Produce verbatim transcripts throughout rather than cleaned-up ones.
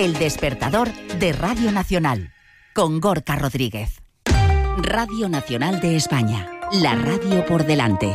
El despertador de Radio Nacional, con Gorka Rodríguez. Radio Nacional de España, la radio por delante.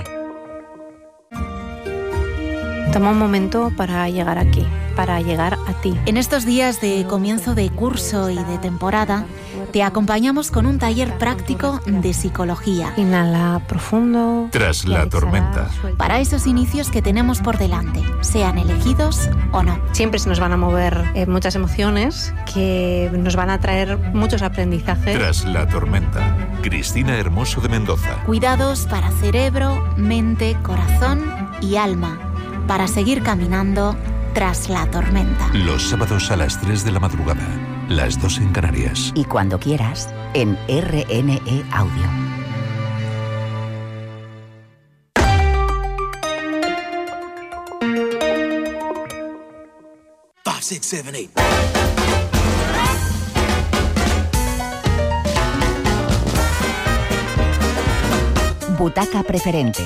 Toma un momento para llegar aquí, para llegar a ti. En estos días de comienzo de curso y de temporada, te acompañamos con un taller práctico de psicología. Inhala profundo. Tras la tormenta. Para esos inicios que tenemos por delante, sean elegidos o no. Siempre se nos van a mover eh, muchas emociones que nos van a traer muchos aprendizajes. Tras la tormenta. Cristina Hermoso de Mendoza. Cuidados para cerebro, mente, corazón y alma, para seguir caminando tras la tormenta. Los sábados a las tres de la madrugada, las dos en Canarias. Y cuando quieras, en R N E Audio. Five, six, seven, eight. Butaca preferente.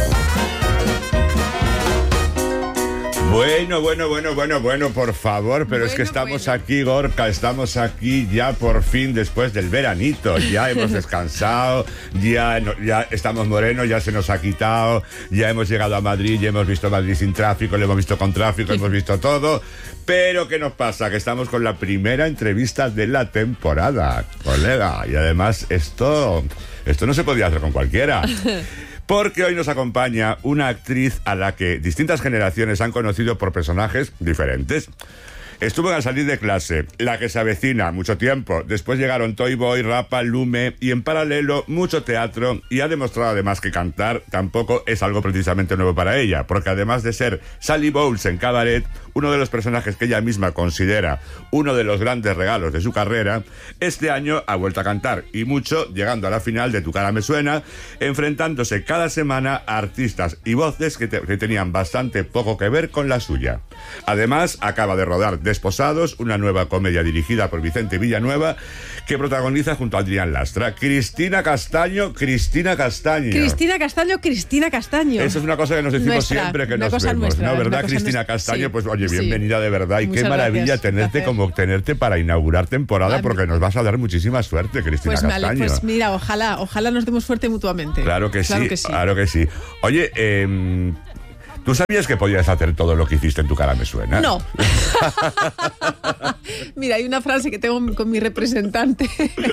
Bueno, bueno, bueno, bueno, bueno, por favor, pero bueno, es que estamos bueno. aquí, Gorka, estamos aquí ya por fin después del veranito, ya hemos descansado, ya, no, ya estamos morenos, ya se nos ha quitado, ya hemos llegado a Madrid, ya hemos visto Madrid sin tráfico, lo hemos visto con tráfico, hemos visto todo, pero ¿qué nos pasa? Que estamos con la primera entrevista de la temporada, colega, y además esto, esto no se podía hacer con cualquiera. Porque hoy nos acompaña una actriz a la que distintas generaciones han conocido por personajes diferentes. Estuvo en Al salir de clase, La que se avecina, mucho tiempo. Después llegaron Toy Boy, Rapa, Lume y en paralelo mucho teatro. Y ha demostrado además que cantar tampoco es algo precisamente nuevo para ella. Porque además de ser Sally Bowles en Cabaret, uno de los personajes que ella misma considera uno de los grandes regalos de su carrera, este año ha vuelto a cantar. Y mucho, llegando a la final de Tu cara me suena, enfrentándose cada semana a artistas y voces que, te, que tenían bastante poco que ver con la suya. Además, acaba de rodar Desposados, una nueva comedia dirigida por Vicente Villanueva, que protagoniza junto a Adrián Lastra. Cristina Castaño, Cristina Castaño. Cristina Castaño, Cristina Castaño. Eso es una cosa que nos decimos nuestra, siempre que nos cosa vemos, nuestra, ¿no? ¿Verdad, Cristina nuestra, Castaño? sí, Pues oye, bienvenida sí. de verdad. Y Muchas qué maravilla gracias, tenerte como tenerte para inaugurar temporada, Ay, porque nos vas a dar muchísima suerte, Cristina pues, Castaño. Vale, pues mira, ojalá, ojalá nos demos suerte mutuamente. Claro que, claro sí, que sí, claro que sí. Oye, eh... ¿tú sabías que podías hacer todo lo que hiciste en Tu cara me suena? No. Mira, hay una frase que tengo con mi representante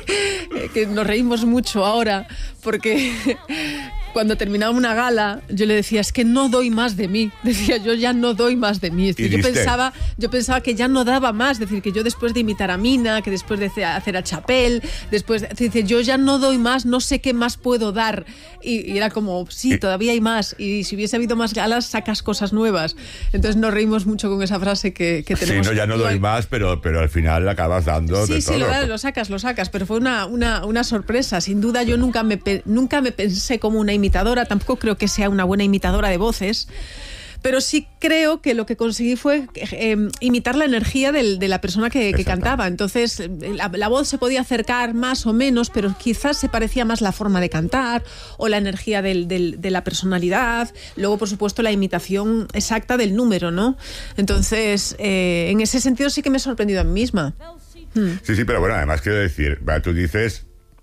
que nos reímos mucho ahora porque cuando terminaba una gala yo le decía, es que no doy más de mí. Decía, yo ya no doy más de mí. Es decir, yo pensaba, yo pensaba que ya no daba más. Es decir, que yo después de imitar a Mina, que después de hacer a Chapel, después de, dice, yo ya no doy más, no sé qué más puedo dar. Y, y era como, sí, todavía hay más. Y si hubiese habido más galas, sacas cosas nuevas. Entonces nos reímos mucho con esa frase que, que tenemos. Sí, no, ya no doy más, pero, pero al final la acabas dando sí, de sí, todo. Sí, lo, lo sacas, lo sacas. Pero fue una, una, una sorpresa. Sin duda yo nunca me, nunca me pensé como una imitadora. Tampoco creo que sea una buena imitadora de voces. Pero sí creo que lo que conseguí fue eh, imitar la energía del, de la persona que, que cantaba. Entonces, la, la voz se podía acercar más o menos, pero quizás se parecía más la forma de cantar o la energía del, del, de la personalidad. Luego, por supuesto, la imitación exacta del número, ¿no? Entonces, eh, en ese sentido sí que me he sorprendido a mí misma. Hmm. Sí, sí, pero bueno, además quiero decir, tú dices,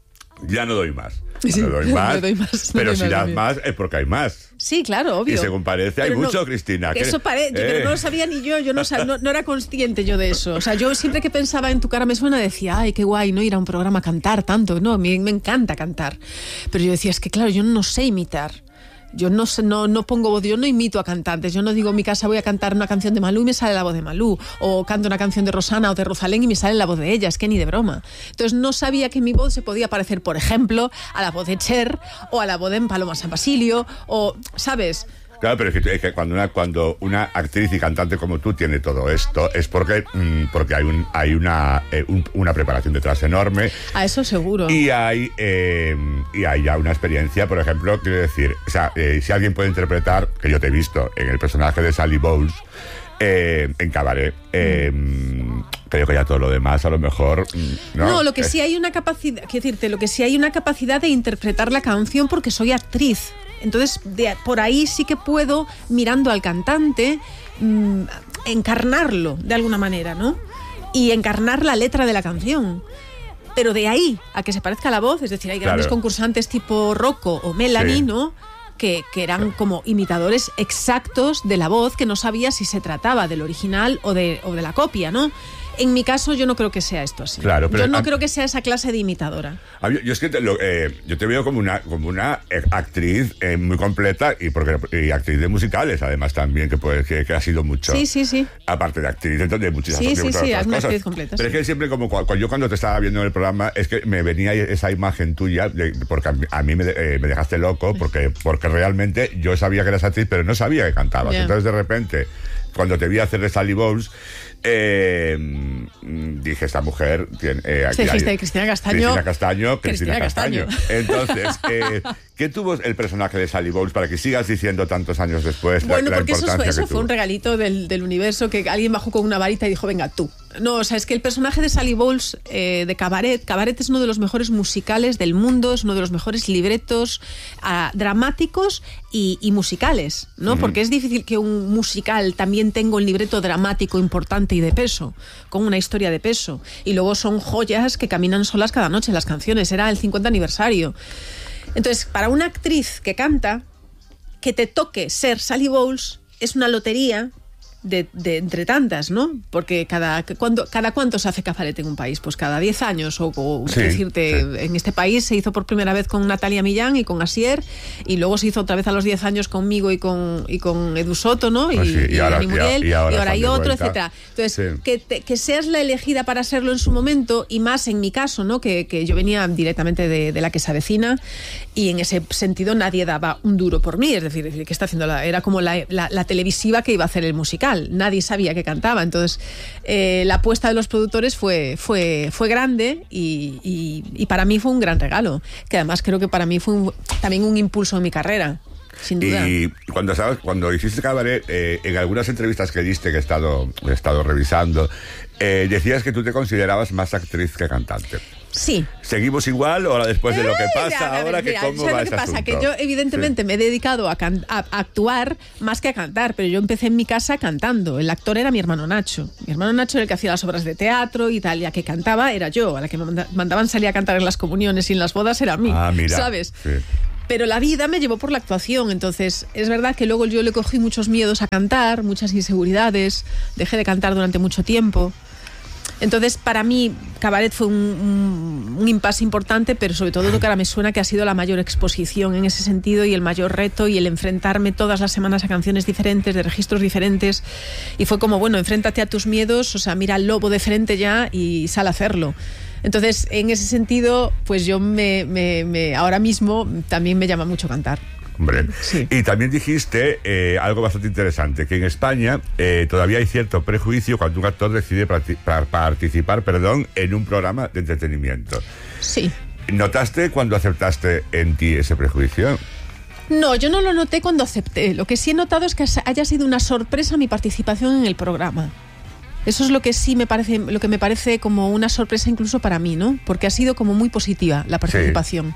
ya no doy más. Sí, no doy más, no doy más pero no si doy das más. más es porque hay más. Sí, claro, obvio. Y según parece hay pero mucho, no, Cristina. Eso parece, eh. pero no lo sabía ni yo, yo no, no, no era consciente yo de eso. O sea, yo siempre que pensaba en Tu cara me suena decía, ay, qué guay, no ir a un programa a cantar tanto. No, me, me encanta cantar. Pero yo decía, es que claro, yo no sé imitar. Yo no, no, no pongo voz, yo no imito a cantantes. Yo no digo en mi casa voy a cantar una canción de Malú y me sale la voz de Malú. O canto una canción de Rosana o de Rosalén y me sale la voz de ella. Es que ni de broma. Entonces no sabía que mi voz se podía parecer, por ejemplo, a la voz de Cher o a la voz de Paloma San Basilio. O, ¿sabes? Claro, pero es que, es que cuando, una, cuando una actriz y cantante como tú tiene todo esto es porque, mmm, porque hay, un, hay una, eh, un, una preparación detrás enorme. A eso seguro. Y hay, eh, y hay ya una experiencia, por ejemplo, quiero decir, o sea, eh, si alguien puede interpretar, que yo te he visto en el personaje de Sally Bowles, eh, en Cabaret, eh, mm. creo que ya todo lo demás a lo mejor no, no lo que sí hay una capacidad, quiero decirte, lo que sí hay una capacidad de interpretar la canción porque soy actriz. Entonces, de, por ahí sí que puedo, mirando al cantante, mmm, encarnarlo de alguna manera, ¿no? y encarnar la letra de la canción. Pero de ahí a que se parezca la voz, es decir, hay grandes Claro. concursantes tipo Rocco o Melanie, Sí. ¿no? Que, que eran como imitadores exactos de la voz, que no sabía si se trataba del original o de, o de la copia, ¿no? En mi caso, yo no creo que sea esto así. Claro, pero yo no a- creo que sea esa clase de imitadora. Ah, Yo, yo es que te, lo, eh, yo te veo como una como una eh, actriz eh, muy completa y porque y actriz de musicales además también que pues que, que ha sido mucho. Sí, sí, sí. Aparte de actriz, entonces de muchas Sí, de sí, muchas sí, otras es una cosas. actriz completa, Pero sí. es que siempre como cu- cu- yo cuando te estaba viendo en el programa es que me venía esa imagen tuya de- porque a mí, a mí me, de- eh, me dejaste loco porque porque realmente yo sabía que eras actriz pero no sabía que cantabas. Ya. Entonces de repente cuando te vi hacer de Sally Bowles eh, mm, dije esta mujer tiene, eh, Sí, aquí dijiste hay- Cristina Castaño. Cristina Castaño, Cristina, Cristina Castaño. Castaño. Entonces, eh, ¿qué tuvo el personaje de Sally Bowles para que sigas diciendo tantos años después la- Bueno, la, porque eso, fue, importancia eso que fue un tuvo? regalito del, del universo, que alguien bajó con una varita y dijo, venga, tú. No, o sea, es que el personaje de Sally Bowles eh, de Cabaret, Cabaret es uno de los mejores musicales del mundo, es uno de los mejores libretos ah, dramáticos y, y musicales, ¿no? Ujú. Porque es difícil que un musical también tenga un libreto dramático importante y de peso, con una historia de peso. Y luego son joyas que caminan solas cada noche las canciones. Era el cincuenta aniversario. Entonces, para una actriz que canta, que te toque ser Sally Bowles es una lotería de, de entre tantas, ¿no? Porque cada, cuando, cada cuánto se hace Cabaret en un país, pues cada diez años o, o Sí, quiero decirte, sí. en este país se hizo por primera vez con Natalia Millán y con Asier, y luego se hizo otra vez a los diez años conmigo y con, y con Edu Soto, ¿no? Y, Ah, sí, y y ahora- Dani Muriel, y ahora están hay de otro, vuelta. etcétera. Entonces, Sí. que, te- que seas la elegida para serlo en su momento, y más en mi caso, ¿no? Que, que yo venía directamente de, de la que se avecina, y en ese sentido nadie daba un duro por mí, es decir, que está haciendo la, era como la, la, la televisiva que iba a hacer el musical, nadie sabía que cantaba. Entonces, eh, la apuesta de los productores fue, fue, fue grande y, y, y para mí fue un gran regalo, que además creo que para mí fue un- también un impulso en mi carrera, sin duda. Y cuando estabas, cuando hiciste Cabaret, eh, en algunas entrevistas que diste, que he estado, he estado revisando, eh, decías que tú te considerabas más actriz que cantante. Sí. ¿Seguimos igual o ahora después de lo que Eh, pasa a ver, ahora? Que mira, ¿Cómo ¿sabes va lo ese que pasa? asunto? Que yo evidentemente Sí. me he dedicado a, can- a- a actuar más que a cantar, pero yo empecé en mi casa cantando. El actor era mi hermano Nacho. Mi hermano Nacho era el que hacía las obras de teatro y tal, y a que cantaba era yo, a la que me manda- mandaban salir a cantar en las comuniones y en las bodas era a mí, Ah, mira. ¿sabes? Sí. Pero la vida me llevó por la actuación, entonces es verdad que luego yo le cogí muchos miedos a cantar, muchas inseguridades, dejé de cantar durante mucho tiempo. Entonces, para mí, Cabaret fue un, un, un impasse importante, pero sobre todo Tocar Me Suena, que ha sido la mayor exposición en ese sentido y el mayor reto, y el enfrentarme todas las semanas a canciones diferentes, de registros diferentes. Y fue como, bueno, enfréntate a tus miedos, o sea, mira al lobo de frente ya y sal a hacerlo. Entonces, en ese sentido, pues yo me, me, me ahora mismo también me llama mucho cantar. Hombre. Sí. Y también dijiste eh, algo bastante interesante, que en España eh, todavía hay cierto prejuicio cuando un actor decide practi- pra- participar perdón, en un programa de entretenimiento. Sí. ¿Notaste cuando aceptaste en ti ese prejuicio? No, yo no lo noté cuando acepté. Lo que sí he notado es que haya sido una sorpresa mi participación en el programa. Eso es lo que sí me parece, lo que me parece como una sorpresa incluso para mí, ¿no? Porque ha sido como muy positiva la participación.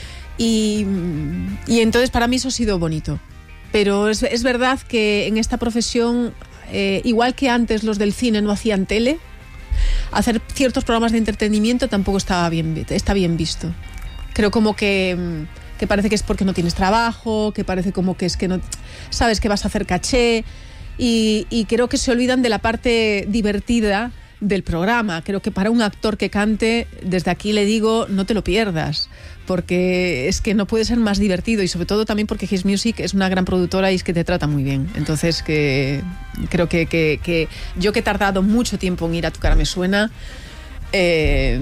Y, y entonces para mí eso ha sido bonito. Pero es, es verdad que en esta profesión, eh, igual que antes los del cine no hacían tele, hacer ciertos programas de entretenimiento tampoco estaba bien, está bien visto. Creo como que, que parece que es porque no tienes trabajo, que parece como que es que no sabes que vas a hacer caché, y, y creo que se olvidan de la parte divertida del programa. Creo que para un actor que cante, desde aquí le digo, no te lo pierdas, porque es que no puede ser más divertido, y sobre todo también porque His Music es una gran productora y es que te trata muy bien. Entonces que creo que, que, que yo, que he tardado mucho tiempo en ir a Tocar Me Suena, eh,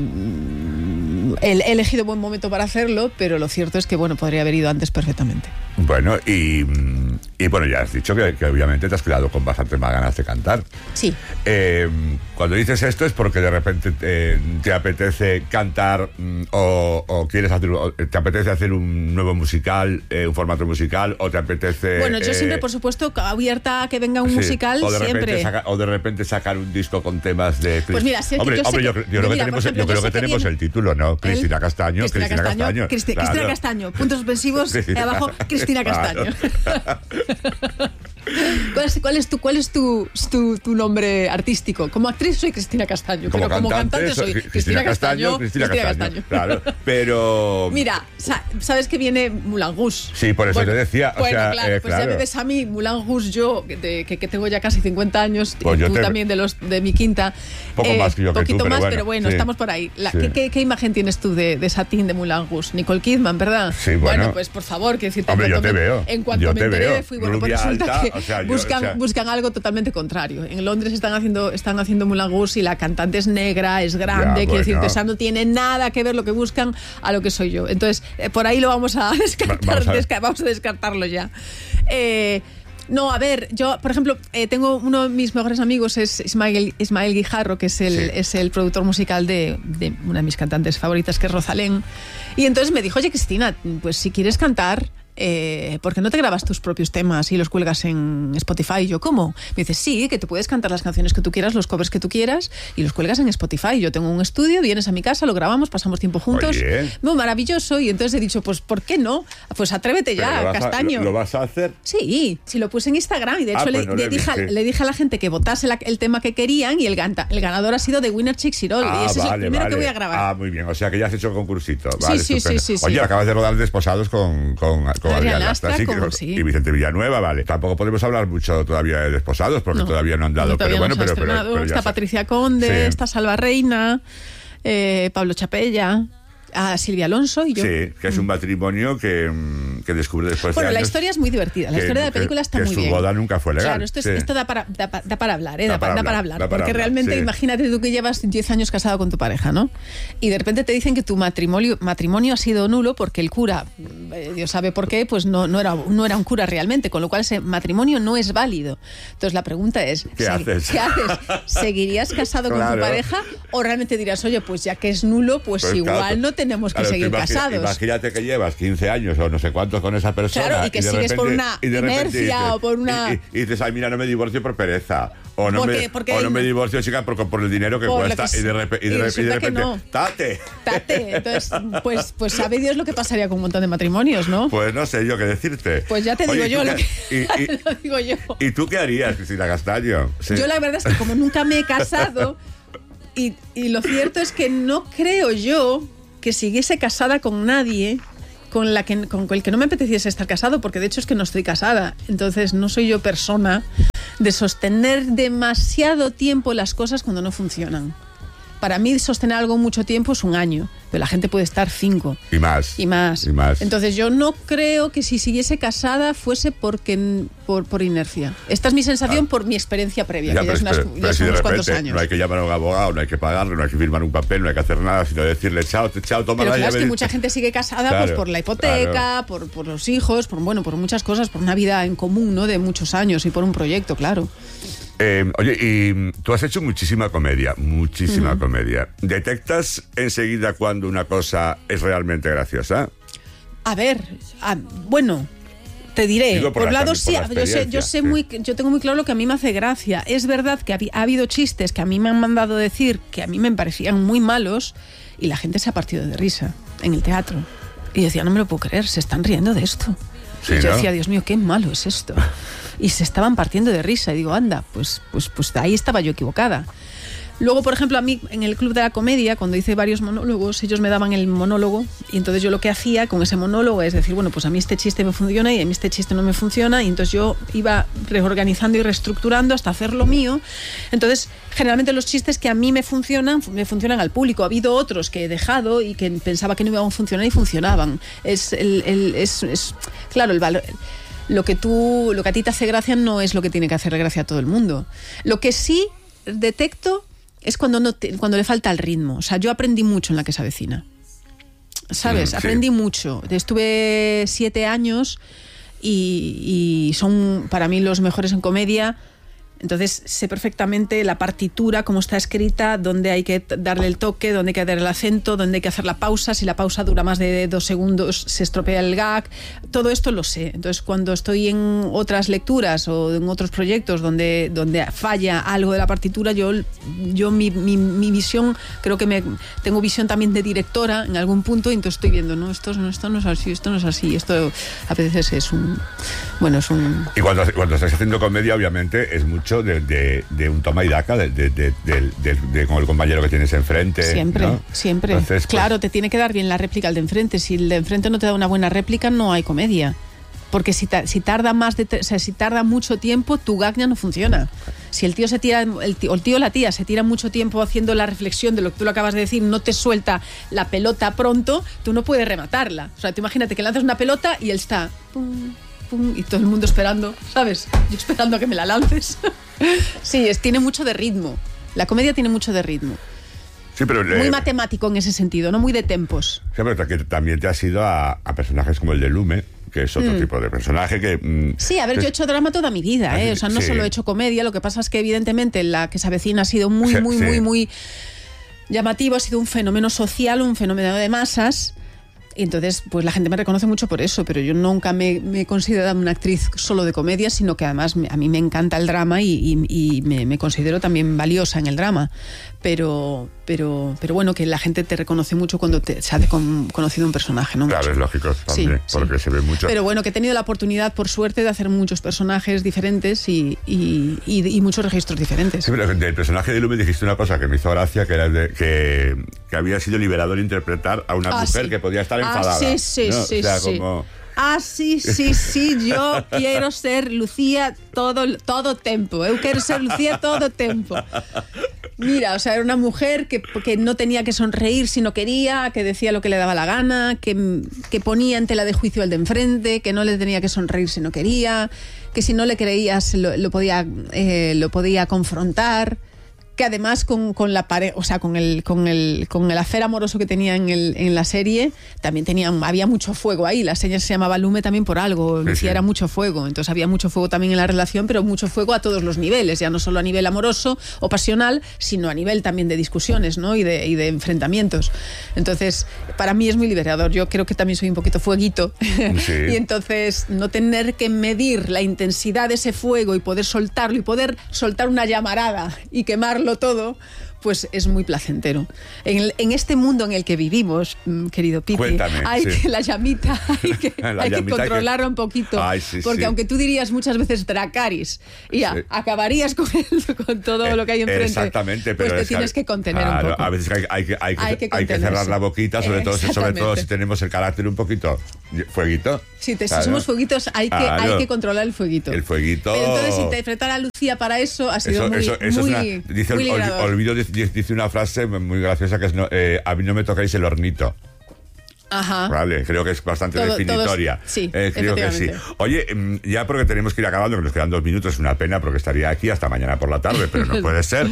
he, he elegido buen momento para hacerlo, pero lo cierto es que bueno, podría haber ido antes perfectamente. Bueno, y, y bueno, ya has dicho que, que obviamente te has quedado con bastante más ganas de cantar. Sí. Eh, cuando dices esto es porque de repente te, te apetece cantar mm, o, o quieres hacer, o te apetece hacer un nuevo musical, eh, un formato musical, o te apetece... Bueno, yo eh, siempre, por supuesto, abierta a que venga un sí, musical, o de siempre. repente saca- o de repente sacar un disco con temas de... Pues mira, sé que hombre, yo sé hombre, que- yo, creo- yo creo mira, que por tenemos, ejemplo, yo creo yo que sé que tenemos viene- el título, ¿no? Cristina ¿El? Castaño. Cristina Castaño. Cristi- claro. Cristina Castaño. Puntos suspensivos. Sí, Y abajo, Cristina claro. Castaño. ¿Cuál es, cuál es, tu, cuál es tu, tu, tu nombre artístico? Como actriz soy Cristina Castaño, como pero cantante, como cantante soy Cristina, Cristina Castaño. Cristina Cristina Castaño, Castaño. claro. Pero... Mira, ¿sabes que viene Moulin Rouge? Sí, por eso bueno, te decía. O bueno, sea, claro, eh, pues claro. ya me ves a mí, Moulin Rouge, yo, de, que, que tengo ya casi cincuenta años, Pues y yo tú te- también de los de mi quinta. Poco más que yo que poquito tú, pero más, bueno, pero bueno, sí. estamos por ahí. La- Sí. ¿qué, qué, qué imagen tienes tú de, de Satín de Moulin Rouge? Nicole Kidman, ¿verdad? Sí, bueno. pues por favor, que decirte. Hombre, en yo cuanto te me- veo, En cuanto yo me te enteré, veo. fui, bueno, pues Rubia resulta alta, que o sea, yo, buscan, o sea- buscan algo totalmente contrario. En Londres están haciendo, están haciendo Moulin Rouge y la cantante es negra, es grande, Ya, quiero decirte, bueno. o sea, no tiene nada que ver lo que buscan a lo que soy yo. Entonces, eh, por ahí lo vamos a descartar, vamos a ver. desca- vamos a descartarlo ya. Eh, no, a ver, yo, por ejemplo, eh, tengo uno de mis mejores amigos, es Ismael, Ismael Guijarro, que es el, Sí. es el productor musical de, de una de mis cantantes favoritas, que es Rosalén. Y entonces me dijo, oye, Cristina, pues si quieres cantar, eh, ¿por qué no te grabas tus propios temas y los cuelgas en Spotify? Y yo, ¿cómo? Me dice, sí, que te puedes cantar las canciones que tú quieras, los covers que tú quieras y los cuelgas en Spotify. Yo tengo un estudio, vienes a mi casa, lo grabamos, pasamos tiempo juntos. Oye. Muy maravilloso. Y entonces he dicho, pues, ¿por qué no? Pues atrévete Pero ya, lo vas a- Castaño. lo, lo vas a hacer? Sí, sí, lo puse en Instagram y de Ah, hecho pues le, no le le dije, vi, a- sí. le dije a la gente que votase la- el tema que querían y el, ganta- el ganador ha sido The Winner Chicks It All. y Ah, ese es el vale, primero vale. que voy a grabar. Ah, muy bien. O sea, que ya has hecho concursito. Vale, sí, estupendo. sí, sí, sí. Oye, acabas de rodar Desposados con, con, con Adrián Adrián Lastra, Lastra, sí, con- que- sí. y Vicente Villanueva, vale. Tampoco podemos hablar mucho todavía de Desposados porque No, todavía no han dado. no, pero todavía bueno, no se ha pero, pero, estrenado. pero ya está sa- Patricia Conde, Sí. está Salva Reina, eh, Pablo Chapella, a Silvia Alonso y yo. Sí, que es un matrimonio que, mm, que descubre después Bueno, de la años historia es muy divertida. La que- historia de la que- película está que muy su bien. boda nunca fue legal. Claro, esto, es- Sí. esto da, para, da, pa- da para hablar, ¿eh? Da Da, pa- para da para hablar, hablar. da para Porque hablar, realmente, sí. imagínate tú que llevas diez años casado con tu pareja, ¿no? Y de repente te dicen que tu matrimonio, matrimonio ha sido nulo porque el cura, eh, Dios sabe por qué, pues no, no, era, no era un cura realmente, con lo cual ese matrimonio no es válido. Entonces la pregunta es, ¿Qué segui- haces? ¿qué haces? ¿Seguirías casado con Claro. tu pareja o realmente dirás, oye, pues ya que es nulo, pues, Pues igual claro, no tenemos que claro, tú seguir imagina- casados? Imagínate que llevas quince años o no sé cuántos con esa persona. Claro, y que de sigues por una y de repente inercia dices- o por una- Y, y- y dices, ay, mira, no me divorcio por pereza. O no, Porque- me, porque- o no me divorcio, chica, por, por el dinero que Por lo cuesta. que y de, sea. repe- y Y de, repe- y de resulta que repente, no. ¡tate! Tate. Entonces, pues, pues sabe Dios lo que pasaría con un montón de matrimonios, ¿no? Pues no sé yo qué decirte. Pues ya te Oye, digo ¿y yo tú lo qué- que y- y- lo digo yo. ¿Y tú qué harías, Cristina Castaño? Sí. Yo la verdad es que como nunca me he casado y, y lo cierto es que no creo yo que siguiese casada con nadie con la que con el que no me apeteciese estar casado, porque de hecho es que no estoy casada. Entonces no soy yo persona de sostener demasiado tiempo las cosas cuando no funcionan. Para mí sostener algo mucho tiempo es un año, pero la gente puede estar cinco. Y más. Y más. Y más. Entonces yo no creo que si siguiese casada fuese porque por, por inercia. Esta es mi sensación Ah. por mi experiencia previa, Ya, que ya, pero, es unas- pero- ya pero si son de unos cuantos repente años. no hay que llamar a un abogado, no hay que pagarle, no hay que firmar un papel, no hay que hacer nada, sino decirle chao, te- chao, toma Pero la claro, es llave. que mucha gente sigue casada Claro, pues por la hipoteca, claro. por, por los hijos, por bueno, por muchas cosas, por una vida en común, ¿no? De muchos años y por un proyecto, claro. Eh, oye, y mm, tú has hecho muchísima comedia, muchísima Ujú. comedia. ¿Detectas enseguida cuando una cosa es realmente graciosa? A ver, a- bueno, te diré, Digo por por la lado cam- sí, por la yo sé, yo experiencia, sé sí. muy, yo tengo muy claro lo que a mí me hace gracia. Es verdad que habi- ha habido chistes que a mí me han mandado decir que a mí me parecían muy malos y la gente se ha partido de risa en el teatro. Y decía, no me lo puedo creer, se están riendo de esto. Sí, y yo ¿no? decía, Dios mío, qué malo es esto. Y se estaban partiendo de risa. Y digo, anda, pues, pues, pues ahí estaba yo equivocada. Luego, por ejemplo, a mí en el Club de la Comedia, cuando hice varios monólogos, ellos me daban el monólogo y entonces yo lo que hacía con ese monólogo es decir, bueno, pues a mí este chiste me funciona y a mí este chiste no me funciona y entonces yo iba reorganizando y reestructurando hasta hacer lo mío. Entonces, generalmente los chistes que a mí me funcionan, me funcionan al público. Ha habido otros que he dejado y que pensaba que no iban a funcionar y funcionaban. Es, el, el- es, es claro, el valor... Lo que tú, lo que a ti te hace gracia no es lo que tiene que hacerle gracia a todo el mundo. Lo que sí detecto es cuando no te- cuando le falta el ritmo. O sea, yo aprendí mucho en La que se avecina. ¿Sabes? Mm, sí. Aprendí mucho. Estuve siete años y, y son para mí los mejores en comedia. Entonces sé perfectamente la partitura, cómo está escrita, dónde hay que darle el toque, dónde hay que dar el acento, dónde hay que hacer la pausa, si la pausa dura más de dos segundos se estropea el gag, todo esto lo sé. Entonces cuando estoy en otras lecturas o en otros proyectos donde, donde falla algo de la partitura, yo, yo mi, mi, mi visión, creo que me, tengo visión también de directora en algún punto, y entonces estoy viendo, no, esto, no, esto no es así, esto no es así, esto a veces es un... Bueno, es un... Y cuando, cuando estás haciendo comedia, obviamente, es mucho De, de, de un toma y daca de, de, de, de, de, de con el compañero que tienes enfrente. Siempre, ¿no? siempre. Entonces, claro, pues, te tiene que dar bien la réplica al de enfrente. Si el de enfrente no te da una buena réplica, no hay comedia. Porque si, ta, si tarda más de, o sea, si tarda mucho tiempo, tu gag ya no funciona. Si el tío se tira, el tío, el tío o la tía se tira mucho tiempo haciendo la reflexión de lo que tú lo acabas de decir, no te suelta la pelota pronto, tú no puedes rematarla. O sea, tú imagínate que lanzas una pelota y él está pum, pum, y todo el mundo esperando, ¿sabes? Yo esperando a que me la lances. Sí, es, tiene mucho de ritmo. La comedia tiene mucho de ritmo. Sí, pero, muy eh, matemático en ese sentido, no muy de tempos. Sí, pero que también te has ido a, a personajes como el de Lume, que es otro mm. tipo de personaje que... Mm, sí, a ver, es, yo he hecho drama toda mi vida, ¿eh? O sea, no sí. solo he hecho comedia, lo que pasa es que evidentemente la que se avecina ha sido muy, sí, muy, sí. muy, muy llamativo, ha sido un fenómeno social, un fenómeno de masas. Y entonces, pues la gente me reconoce mucho por eso, pero yo nunca me, me he considerado una actriz solo de comedia, sino que además me, a mí me encanta el drama y, y, y me, me considero también valiosa en el drama. Pero, pero, pero bueno, que la gente te reconoce mucho cuando te, se ha con, conocido un personaje, ¿no? Claro, mucho. Es lógico también, sí, porque sí. se ve mucho. Pero bueno, que he tenido la oportunidad, por suerte, de hacer muchos personajes diferentes y, y, y, y muchos registros diferentes. Sí, pero del personaje de Lume dijiste una cosa que me hizo gracia, que era de, que, que había sido liberador interpretar a una ah, mujer sí. que podía estar enfadada. Ah, sí, sí, ¿no? sí, o sea, sí. como... Ah, sí, sí, sí, yo quiero ser Lucía todo todo tempo. Eu quero ser Lucía todo tempo. Mira, o sea, era una mujer que, que no tenía que sonreír si no quería, que decía lo que le daba la gana, que, que ponía en tela de juicio al de enfrente, que no le tenía que sonreír si no quería, que si no le creías lo, lo, podía, eh, lo podía confrontar, que además con, con la pareja, o sea, con el, con el, con el afer amoroso que tenía en, el, en la serie, también tenía, había mucho fuego ahí. La serie se llamaba Lume también por algo. Lucía sí, sí. era mucho fuego. Entonces había mucho fuego también en la relación, pero mucho fuego a todos los niveles, ya no solo a nivel amoroso o pasional, sino a nivel también de discusiones, ¿no? Y de, y de enfrentamientos. Entonces, para mí es muy liberador. Yo creo que también soy un poquito fueguito. Sí. Y entonces, no tener que medir la intensidad de ese fuego y poder soltarlo y poder soltar una llamarada y quemarlo todo, pues es muy placentero. En, el, en este mundo en el que vivimos, querido Piti, Cuéntame, hay sí. que la llamita hay que, la hay llamita que controlarla que... un poquito, Ay, sí, porque sí. aunque tú dirías muchas veces Dracarys y ya, sí. acabarías con, el, con todo eh, lo que hay enfrente, exactamente, pero pues te es tienes que, que contener claro, un poco. A veces hay, hay, que, hay, que, hay, que, hay que cerrar la boquita, sobre todo, sobre todo si tenemos el carácter un poquito fueguito. Sí, te, claro. si somos fueguitos hay que, claro. hay que controlar el fueguito. El fueguito. Pero entonces interpretar a Lucía para eso ha sido eso, muy, eso, eso muy, es una, dice, muy ol, Olvido dice una frase muy graciosa que es no, eh, a mí no me tocáis el hornito. Ajá. Vale, creo que es bastante todo, definitoria. Todos, sí, eh, creo que sí. Oye, ya porque tenemos que ir acabando, que nos quedan dos minutos, es una pena porque estaría aquí hasta mañana por la tarde, pero no puede ser.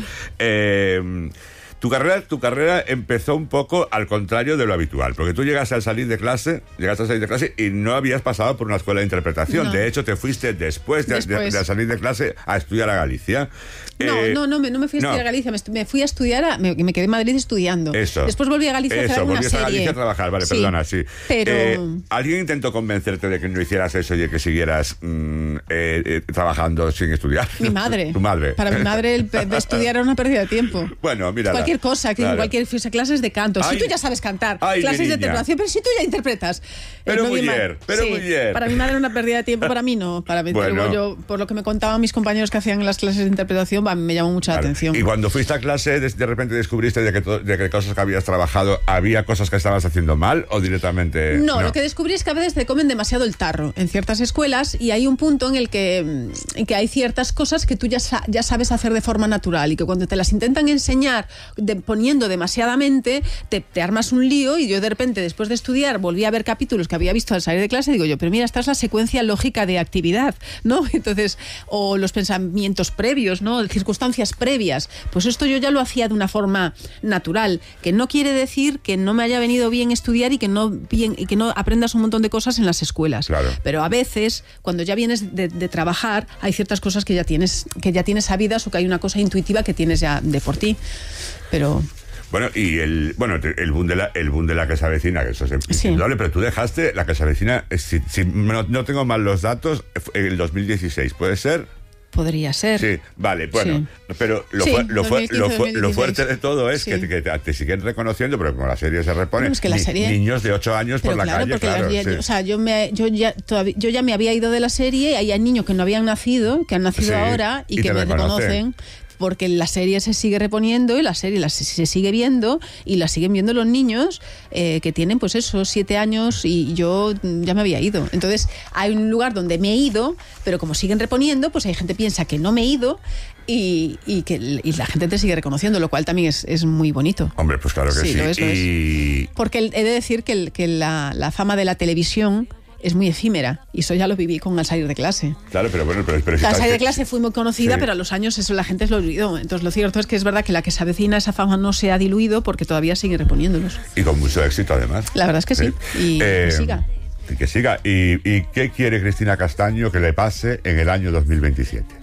Eh, Tu carrera, tu carrera empezó un poco al contrario de lo habitual, porque tú llegaste al salir de clase, llegaste a salir de clase y no habías pasado por una escuela de interpretación. No. De hecho, te fuiste después de, después de, de salir de clase a estudiar a Galicia. No, eh, no, no, me, no me fui a estudiar no. a Galicia, me, me fui a estudiar, a, me, me quedé en Madrid estudiando. Eso. Después volví a Galicia eso, a hacer una serie. Eso, volví a Galicia a trabajar, vale, sí, perdona, sí. Pero... Eh, ¿Alguien intentó convencerte de que no hicieras eso y de que siguieras mmm, eh, eh, trabajando sin estudiar? Mi madre. Tu madre. Para mi madre el de estudiar era una pérdida de tiempo. Bueno, mira. Cualquier cosa, que claro. cualquier fuese clases de canto. Ay, si tú ya sabes cantar, ay, clases de interpretación, pero si tú ya interpretas. Pero eh, no muy bien, pero sí, muy bien. Para mi madre era una pérdida de tiempo, para mí no. Para mí, bueno. yo, por lo que me contaban mis compañeros que hacían las clases de interpretación, a mí me llamó mucha claro. atención. Y cuando fuiste a clase, de, de repente descubriste de que, to, de que cosas que habías trabajado, ¿había cosas que estabas haciendo mal o directamente...? No, no, lo que descubrí es que a veces te comen demasiado el tarro en ciertas escuelas y hay un punto en el que, en que hay ciertas cosas que tú ya, sa ya sabes hacer de forma natural y que cuando te las intentan enseñar de, poniendo demasiadamente, te, te armas un lío. Y yo de repente, después de estudiar, volví a ver capítulos que había visto al salir de clase y digo yo, pero mira, esta es la secuencia lógica de actividad, ¿no? Entonces, o los pensamientos previos, ¿no? circunstancias previas. Pues esto yo ya lo hacía de una forma natural, que no quiere decir que no me haya venido bien estudiar y que no, bien, y que no aprendas un montón de cosas en las escuelas. Claro. Pero a veces, cuando ya vienes de, de trabajar, hay ciertas cosas que ya tienes, que ya tienes sabidas o que hay una cosa intuitiva que tienes ya de por ti. Pero... Bueno, y el bueno el boom de la, el boom de la que se avecina, que eso es indudable, sí. Pero tú dejaste la que se avecina, si, si no, no tengo mal los datos, en el dos mil dieciséis, ¿puede ser? Podría ser. Sí, vale, bueno, sí. Pero lo, sí, fu- lo, fu- lo, fu- lo fuerte de todo es sí. que, te, que te, te siguen reconociendo, pero como la serie se repone, bueno, es que la serie... ni, niños de ocho años pero por la claro, calle, porque claro. La, Sí. O sea, yo, me, yo, ya, todavía, yo ya me había ido de la serie y hay niños que no habían nacido, que han nacido Sí, ahora y, y que me reconocen. reconocen. Porque la serie se sigue reponiendo y la serie la, se sigue viendo y la siguen viendo los niños eh, que tienen pues eso, siete años y yo ya me había ido. Entonces hay un lugar donde me he ido, pero como siguen reponiendo, pues hay gente que piensa que no me he ido y, y que y la gente te sigue reconociendo, lo cual también es, es muy bonito. Hombre, pues claro que sí. sí. Lo es, lo y... es. Porque el, he de decir que, el, que la, la fama de la televisión es muy efímera y eso ya lo viví con Al salir de clase. Claro, pero bueno, pero, pero si Al salir de que... clase fui muy conocida, sí. Pero a los años eso la gente lo olvidó. Entonces lo cierto es que es verdad que la que se avecina, esa fama no se ha diluido porque todavía sigue reponiéndolos. Y con mucho éxito además. La verdad es que sí, sí. Y eh, que siga. Y que siga. ¿Y, ¿Y qué quiere Cristina Castaño que le pase en el año dos mil veintisiete?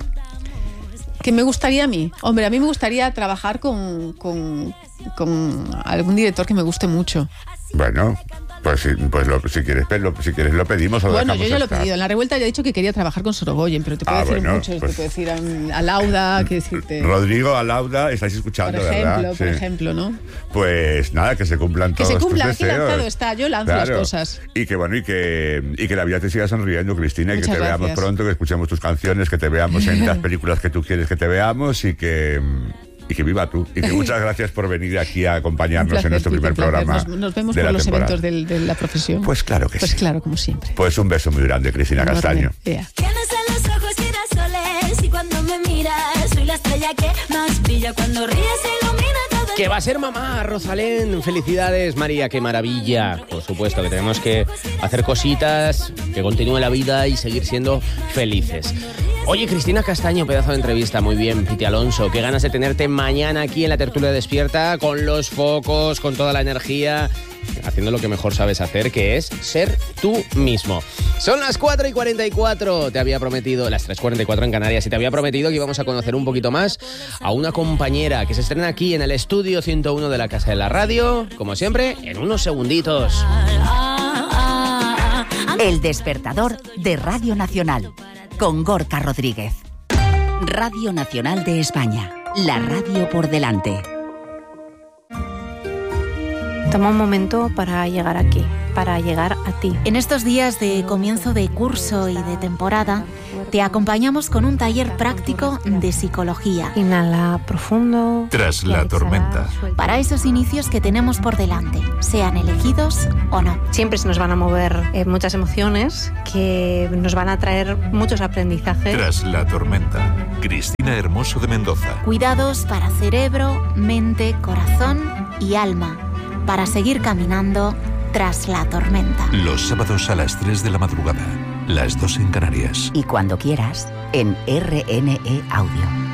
¿Qué me gustaría a mí? Hombre, a mí me gustaría trabajar con, con, con algún director que me guste mucho. Bueno... Pues, si, pues lo, si, quieres, lo, si quieres lo pedimos o lo Bueno, yo ya estar. lo he pedido. En la revuelta ya he dicho que quería trabajar con Sorogoyen, pero te puedo ah, decir bueno, muchos. pues, te puedo decir a, a Lauda, que decirte... Rodrigo, a Lauda, estáis escuchando, por ejemplo, ¿verdad? Por sí. ejemplo, ¿no? Pues nada, que se cumplan que todos se cumplan, tus que deseos. lanzado está. Yo lanzo claro. las cosas. Y que bueno, y que, y que la vida te siga sonriendo, Cristina, y Muchas que te gracias. veamos pronto, que escuchemos tus canciones, que te veamos en las películas que tú quieres que te veamos y que... Y que viva tú. Y que muchas gracias por venir aquí a acompañarnos placer, en nuestro primer placer. programa. Nos, nos vemos de por la los temporada. eventos del, de la profesión. Pues claro que pues sí. Pues claro, como siempre. Pues un beso muy grande, Cristina Enorme. Castaño. Yeah. Tienes en los ojos girasoles y cuando me miras soy la estrella que más brilla cuando ríes e ilumina todo. Que va a ser mamá, Rosalén. Felicidades, María, qué maravilla. Por supuesto que tenemos que hacer cositas, que continúe la vida y seguir siendo felices. Oye, Cristina Castaño, pedazo de entrevista, muy bien, Piti Alonso. Qué ganas de tenerte mañana aquí en la tertulia despierta, con los focos, con toda la energía, haciendo lo que mejor sabes hacer, que es ser tú mismo. Son las cuatro y cuarenta y cuatro, te había prometido, las tres y cuarenta y cuatro en Canarias, y te había prometido que íbamos a conocer un poquito más a una compañera que se estrena aquí en el estudio ciento uno de la Casa de la Radio, como siempre, en unos segunditos. El despertador de Radio Nacional, con Gorka Rodríguez. Radio Nacional de España, la radio por delante. Toma un momento para llegar aquí, para llegar a ti. En estos días de comienzo de curso y de temporada, te acompañamos con un taller práctico de psicología. Inhala profundo. Tras la tormenta. Para esos inicios que tenemos por delante, sean elegidos o no. Siempre se nos van a mover eh, muchas emociones que nos van a traer muchos aprendizajes. Tras la tormenta. Cristina Hermoso de Mendoza. Cuidados para cerebro, mente, corazón y alma, para seguir caminando tras la tormenta. Los sábados a las tres de la madrugada. Las dos en Canarias. Y cuando quieras, en R N E Audio.